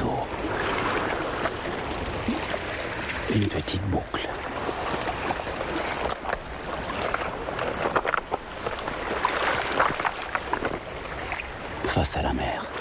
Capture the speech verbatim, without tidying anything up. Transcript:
bateau. Une petite boucle. Face à la mer.